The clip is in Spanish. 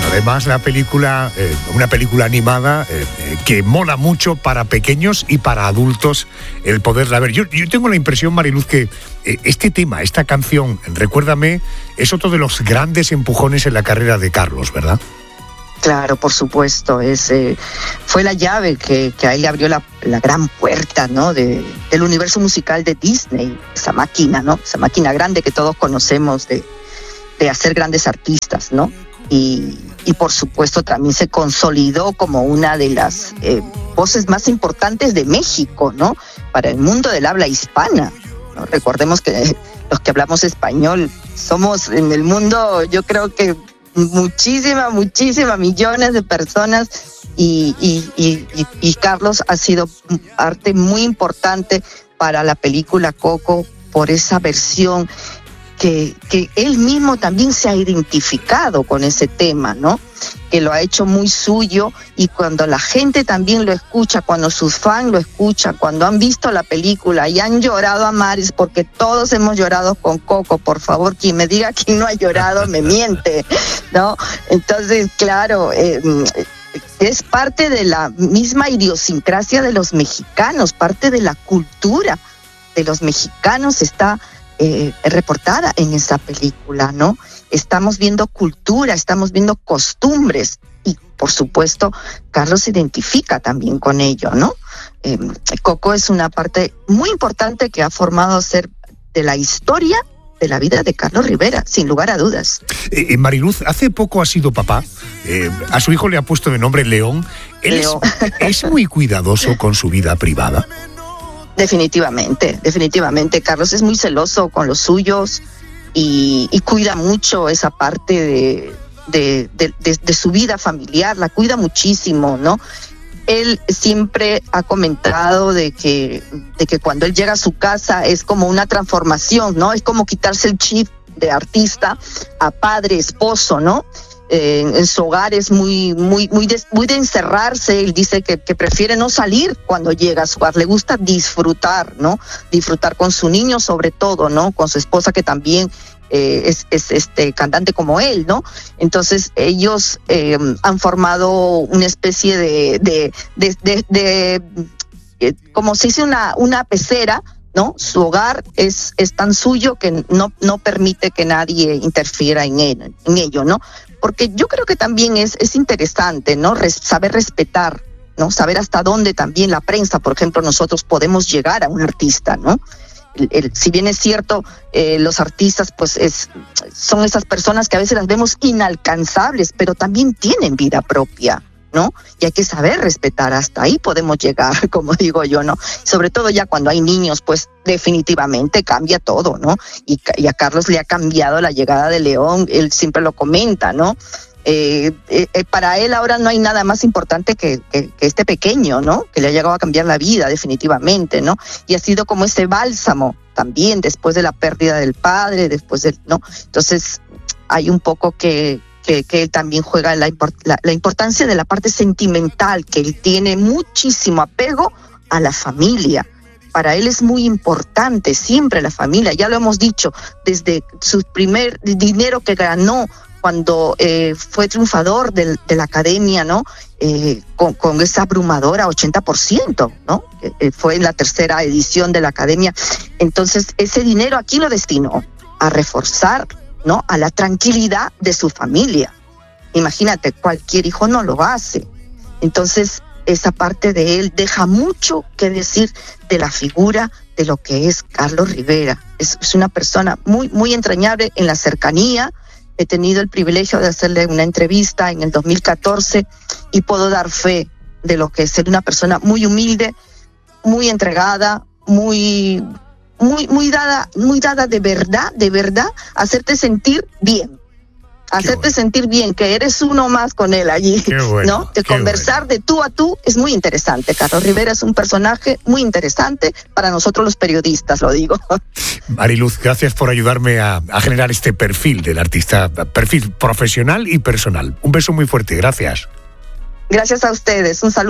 Bueno, además la película, una película animada que mola mucho para pequeños y para adultos el poderla ver. Yo tengo la impresión, Mariluz, que este tema, esta canción, Recuérdame, es otro de los grandes empujones en la carrera de Carlos, ¿verdad? Claro, por supuesto. Fue la llave que a él le abrió la gran puerta, ¿no? del universo musical de Disney, esa máquina, ¿no? Esa máquina grande que todos conocemos de hacer grandes artistas, ¿no? Y por supuesto también se consolidó como una de las voces más importantes de México, ¿no? Para el mundo del habla hispana, ¿no? Recordemos que los que hablamos español somos en el mundo, yo creo que muchísimas millones de personas y Carlos ha sido parte muy importante para la película Coco por esa versión que él mismo también se ha identificado con ese tema, ¿no? Que lo ha hecho muy suyo, y cuando la gente también lo escucha, cuando sus fans lo escuchan, cuando han visto la película y han llorado a mares, porque todos hemos llorado con Coco, por favor, quien me diga que no ha llorado me miente, ¿no? Entonces, claro, es parte de la misma idiosincrasia de los mexicanos, parte de la cultura de los mexicanos está reportada en esa película, ¿no? Estamos viendo cultura, estamos viendo costumbres, y por supuesto Carlos se identifica también con ello, ¿no? Coco es una parte muy importante que ha formado ser de la historia de la vida de Carlos Rivera, sin lugar a dudas. Mariluz, hace poco ha sido papá, a su hijo le ha puesto de nombre León. Él es muy cuidadoso con su vida privada. Definitivamente. Carlos es muy celoso con los suyos y cuida mucho esa parte de su vida familiar, la cuida muchísimo, ¿no? Él siempre ha comentado de que cuando él llega a su casa es como una transformación, ¿no? Es como quitarse el chip de artista a padre, esposo, ¿no? En su hogar es muy de encerrarse. Él dice que prefiere no salir cuando llega a su hogar, le gusta disfrutar, ¿no? Disfrutar con su niño, sobre todo, ¿no? Con su esposa, que también es cantante como él, ¿no? Entonces ellos han formado una especie de como se dice, una pecera, ¿no? Su hogar es tan suyo que no permite que nadie interfiera en ello, ¿no? Porque yo creo que también es interesante, ¿no? Saber respetar, ¿no? Saber hasta dónde también la prensa, por ejemplo, nosotros podemos llegar a un artista, ¿no? Si bien es cierto, los artistas pues son esas personas que a veces las vemos inalcanzables, pero también tienen vida propia, ¿no? Y hay que saber respetar, hasta ahí podemos llegar, como digo yo, ¿no? Sobre todo ya cuando hay niños, pues definitivamente cambia todo, ¿no? Y a Carlos le ha cambiado la llegada de León, él siempre lo comenta, ¿no? Para él ahora no hay nada más importante que este pequeño, ¿no? Que le ha llegado a cambiar la vida, definitivamente, ¿no? Y ha sido como ese bálsamo también después de la pérdida del padre, ¿no? Entonces hay un poco que él también juega la importancia de la parte sentimental, que él tiene muchísimo apego a la familia. Para él es muy importante siempre la familia, ya lo hemos dicho, desde su primer dinero que ganó cuando fue triunfador de la academia, ¿no? Con esa abrumadora 80%, ¿no? Fue en la tercera edición de la academia. Entonces ese dinero aquí lo destinó a reforzar, ¿no? A la tranquilidad de su familia. Imagínate, cualquier hijo no lo hace. Entonces, esa parte de él deja mucho que decir de la figura de lo que es Carlos Rivera. Es una persona muy entrañable en la cercanía. He tenido el privilegio de hacerle una entrevista en el 2014 y puedo dar fe de lo que es ser una persona muy humilde, muy entregada, muy dada de verdad, hacerte sentir bien. Sentir bien, que eres uno más con él allí, bueno, ¿no? De conversar de tú a tú es muy interesante. Carlos Rivera es un personaje muy interesante para nosotros los periodistas, lo digo. Mariluz, gracias por ayudarme a generar este perfil del artista, perfil profesional y personal. Un beso muy fuerte, gracias. Gracias a ustedes, un saludo.